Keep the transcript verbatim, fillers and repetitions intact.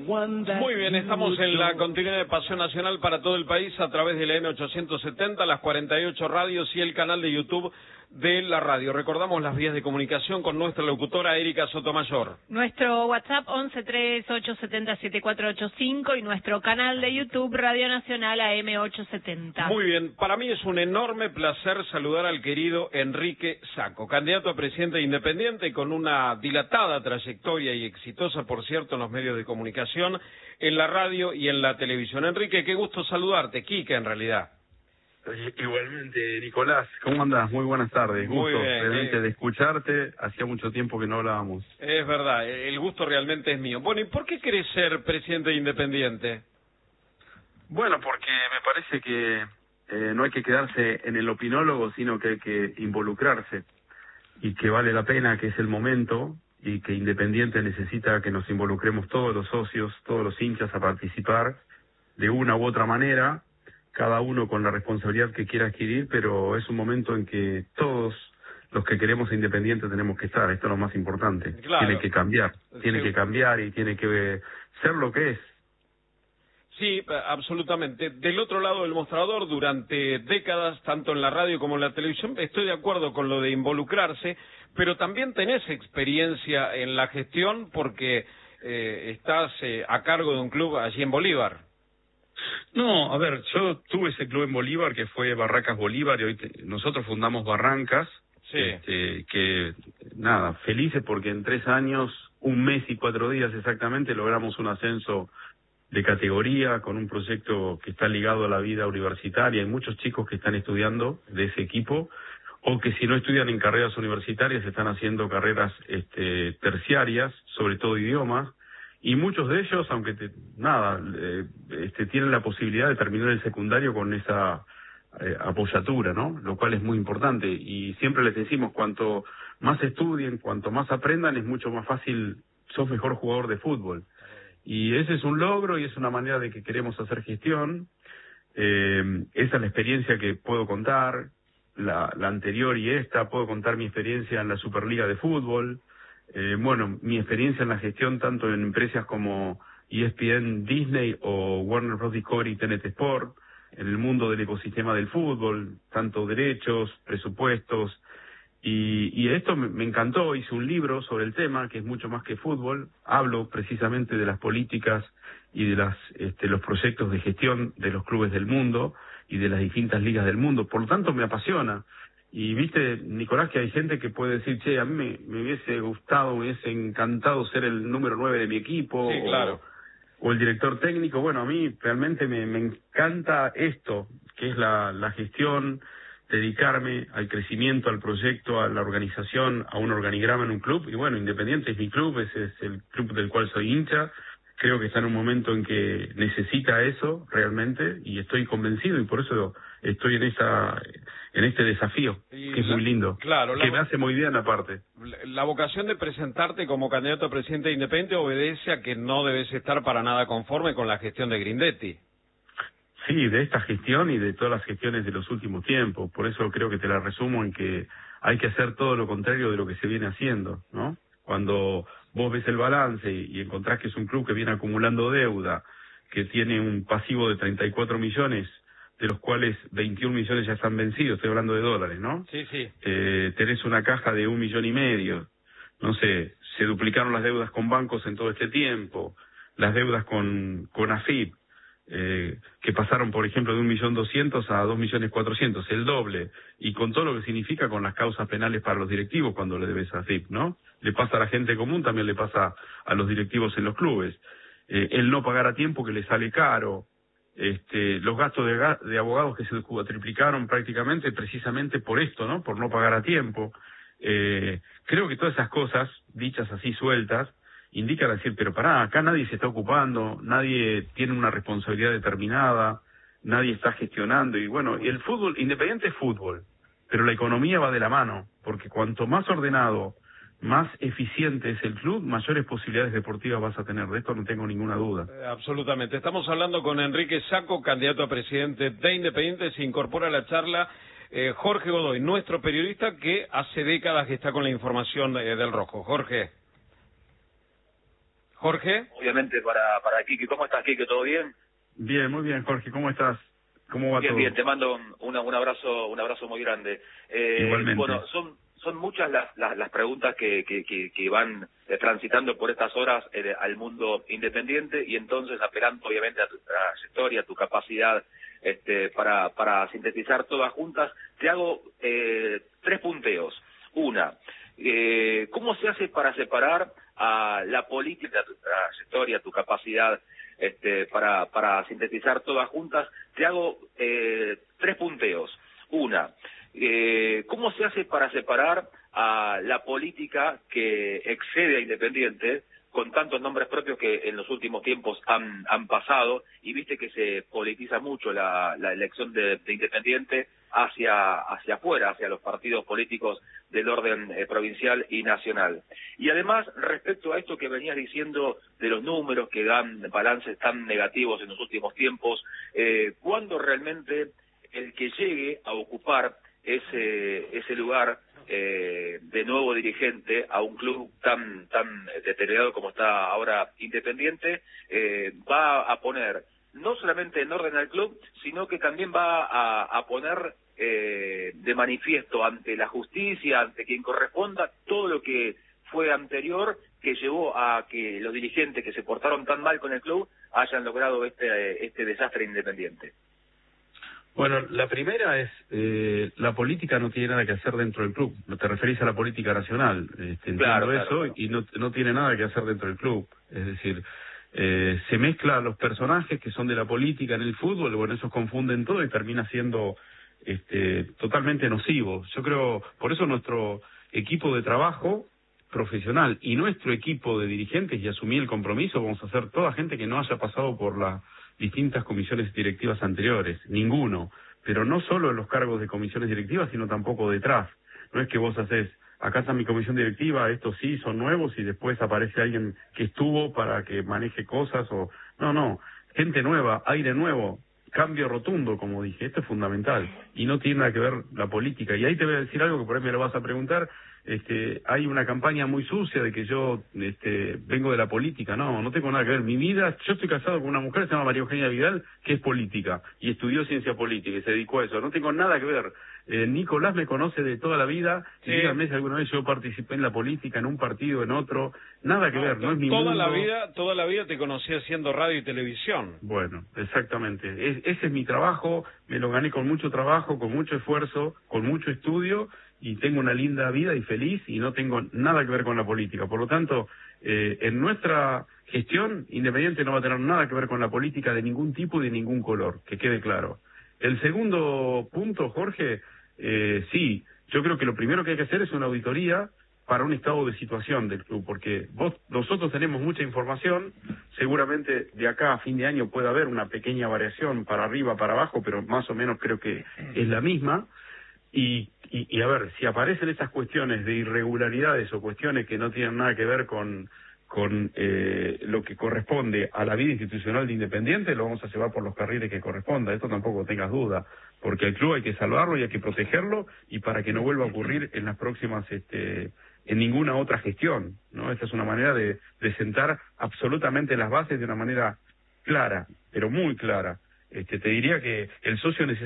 Muy bien, estamos en la continuidad de Pasión Nacional para todo el país a través de la M ochocientos setenta, las cuarenta y ocho radios y el canal de YouTube de la radio. Recordamos las vías de comunicación con nuestra locutora Erika Sotomayor. Nuestro WhatsApp once tres ocho siete cero siete cuatro ocho cinco y nuestro canal de YouTube Radio Nacional A M ochocientos setenta. Muy bien, para mí es un enorme placer saludar al querido Enrique Sacco, candidato a presidente independiente con una dilatada trayectoria y exitosa, por cierto, en los medios de comunicación, en la radio y en la televisión. Enrique, qué gusto saludarte, Quique en realidad. Igualmente, Nicolás, ¿cómo andás? Muy buenas tardes, Muy gusto bien, realmente eh. de escucharte, hacía mucho tiempo que no hablábamos. Es verdad, el gusto realmente es mío. Bueno, ¿y por qué querés ser presidente independiente? Bueno, porque me parece que eh, no hay que quedarse en el opinólogo, sino que hay que involucrarse, y que vale la pena, que es el momento, y que Independiente necesita que nos involucremos todos los socios, todos los hinchas a participar de una u otra manera, cada uno con la responsabilidad que quiera adquirir, pero es un momento en que todos los que queremos a Independiente tenemos que estar. Esto es lo más importante. Claro. Tiene que cambiar, tiene Sí. que cambiar y tiene que ser lo que es. Sí, absolutamente. Del otro lado del mostrador, durante décadas, tanto en la radio como en la televisión, estoy de acuerdo con lo de involucrarse, pero también tenés experiencia en la gestión porque eh, estás eh, a cargo de un club allí en Bolívar. No, a ver, yo tuve ese club en Bolívar que fue Barracas Bolívar y hoy te, nosotros fundamos Barrancas, sí. este, que nada, felices porque en tres años, un mes y cuatro días exactamente, logramos un ascenso de categoría con un proyecto que está ligado a la vida universitaria. Hay muchos chicos que están estudiando de ese equipo o que si no estudian en carreras universitarias están haciendo carreras este, terciarias, sobre todo idiomas. Y muchos de ellos, aunque te, nada, eh, este, tienen la posibilidad de terminar el secundario con esa eh, apoyatura, ¿no? Lo cual es muy importante. Y siempre les decimos, cuanto más estudien, cuanto más aprendan, es mucho más fácil, sos mejor jugador de fútbol. Y ese es un logro y es una manera de que queremos hacer gestión. Eh, esa es la experiencia que puedo contar, la, la anterior y esta, puedo contar mi experiencia en la Superliga de Fútbol. Eh, bueno, mi experiencia en la gestión tanto en empresas como E S P N, Disney o Warner Bros. Discovery y T N T Sport, en el mundo del ecosistema del fútbol, tanto derechos, presupuestos, y, y esto me, me encantó. Hice un libro sobre el tema, que es mucho más que fútbol. Hablo precisamente de las políticas y de las este, los proyectos de gestión de los clubes del mundo y de las distintas ligas del mundo, por lo tanto me apasiona. Y viste, Nicolás, que hay gente que puede decir, che, a mí me, me hubiese gustado, me hubiese encantado ser el número nueve de mi equipo, Sí, claro. o, o el director técnico. Bueno, a mí realmente me, me encanta esto, que es la, la gestión, dedicarme al crecimiento, al proyecto, a la organización, a un organigrama en un club. Y bueno, Independiente es mi club, ese es el club del cual soy hincha. Creo que está en un momento en que necesita eso realmente y estoy convencido y por eso estoy en esa en este desafío, Y que es la, muy lindo, claro, que la, me hace muy bien aparte. La, la vocación de presentarte como candidato a presidente independiente obedece a que no debes estar para nada conforme con la gestión de Grindetti. Sí, de esta gestión y de todas las gestiones de los últimos tiempos. Por eso creo que te la resumo en que hay que hacer todo lo contrario de lo que se viene haciendo, ¿no? Cuando vos ves el balance y, y encontrás que es un club que viene acumulando deuda, que tiene un pasivo de treinta y cuatro millones, de los cuales veintiún millones ya están vencidos, estoy hablando de dólares, ¿no? Sí, sí. Eh, tenés una caja de un millón y medio, no sé, se duplicaron las deudas con bancos en todo este tiempo, las deudas con, con A F I P, Eh, que pasaron, por ejemplo, de un millón doscientos a dos millones cuatrocientos, el doble, y con todo lo que significa con las causas penales para los directivos cuando le debes a F I P, ¿no? Le pasa a la gente común, también le pasa a los directivos en los clubes. Eh, el no pagar a tiempo que le sale caro, este, los gastos de, de abogados que se triplicaron prácticamente precisamente por esto, ¿no? Por no pagar a tiempo. Eh, creo que todas esas cosas, dichas así sueltas, indican decir, pero pará, acá nadie se está ocupando, nadie tiene una responsabilidad determinada, nadie está gestionando, y bueno, y el fútbol, Independiente es fútbol, pero la economía va de la mano, porque cuanto más ordenado, más eficiente es el club, mayores posibilidades deportivas vas a tener, de esto no tengo ninguna duda. Eh, absolutamente. Estamos hablando con Enrique Sacco, candidato a presidente de Independiente. Se incorpora a la charla eh, Jorge Godoy, nuestro periodista que hace décadas que está con la información eh, del Rojo. Jorge. Jorge. Obviamente para, para Quique. ¿Cómo estás, Quique? ¿Todo bien? Bien, muy bien, Jorge. ¿Cómo estás? ¿Cómo va bien, todo? Bien, te mando un, una, un abrazo un abrazo muy grande. Eh, Igualmente. Bueno, son son muchas las, las, las preguntas que, que, que, que van eh, transitando por estas horas eh, al mundo independiente, y entonces apelando obviamente a tu trayectoria, a tu capacidad este, para, para sintetizar todas juntas, te hago eh, tres punteos. Una, eh, ¿cómo se hace para separar a la política, tu trayectoria, tu capacidad este, para, para sintetizar todas juntas? Te hago eh, tres punteos. Una, eh, ¿cómo se hace para separar a la política que excede a Independiente, con tantos nombres propios que en los últimos tiempos han, han pasado, y viste que se politiza mucho la, la elección de, de Independiente hacia, hacia afuera, hacia los partidos políticos del orden eh, provincial y nacional? Y además, respecto a esto que venías diciendo de los números que dan balances tan negativos en los últimos tiempos, eh, ¿cuándo realmente el que llegue a ocupar ese ese lugar eh, de nuevo dirigente a un club tan tan deteriorado como está ahora Independiente, eh, va a poner no solamente en orden al club, sino que también va a, a poner eh, de manifiesto ante la justicia, ante quien corresponda, todo lo que fue anterior que llevó a que los dirigentes que se portaron tan mal con el club hayan logrado este este desastre Independiente? Bueno, la primera es, eh, la política no tiene nada que hacer dentro del club. No te referís a la política nacional. Este, entiendo claro, eso, claro, claro. Y no, no tiene nada que hacer dentro del club. Es decir, eh, se mezcla los personajes que son de la política en el fútbol, bueno, esos confunden todo y termina siendo este, totalmente nocivo. Yo creo, por eso nuestro equipo de trabajo profesional y nuestro equipo de dirigentes, y asumí el compromiso, vamos a ser toda gente que no haya pasado por la distintas comisiones directivas anteriores, ninguno, pero no solo en los cargos de comisiones directivas, sino tampoco detrás. No es que vos haces, acá está mi comisión directiva, estos sí son nuevos, y después aparece alguien que estuvo para que maneje cosas, o no, no, gente nueva, aire nuevo, cambio rotundo, como dije, esto es fundamental, y no tiene nada que ver la política. Y ahí te voy a decir algo que por ahí me lo vas a preguntar. Este, hay una campaña muy sucia de que yo este, vengo de la política. No, no tengo nada que ver. Mi vida, yo estoy casado con una mujer que se llama María Eugenia Vidal, que es política, y estudió ciencia política, y se dedicó a eso. No tengo nada que ver. Eh, Nicolás me conoce de toda la vida, sí. Y díganme si alguna vez yo participé en la política, en un partido, en otro. Nada que no, ver, no es mi toda mundo. La vida, toda la vida te conocí haciendo radio y televisión. Bueno, exactamente. Es, ese es mi trabajo, me lo gané con mucho trabajo, con mucho esfuerzo, con mucho estudio, y tengo una linda vida y feliz, y no tengo nada que ver con la política. Por lo tanto, eh, en nuestra gestión, Independiente no va a tener nada que ver con la política de ningún tipo y de ningún color, que quede claro. El segundo punto, Jorge, eh, sí, yo creo que lo primero que hay que hacer es una auditoría para un estado de situación del club, porque vos, nosotros tenemos mucha información, seguramente de acá a fin de año puede haber una pequeña variación para arriba, para abajo, pero más o menos creo que es la misma. Y, y, y a ver, si aparecen esas cuestiones de irregularidades o cuestiones que no tienen nada que ver con, con eh, lo que corresponde a la vida institucional de Independiente, lo vamos a llevar por los carriles que corresponda. Esto tampoco tengas duda, porque el club hay que salvarlo y hay que protegerlo, y para que no vuelva a ocurrir en las próximas, este, en ninguna otra gestión, ¿no? Esta es una manera de, de sentar absolutamente las bases de una manera clara, pero muy clara. Este, te diría que el socio necesita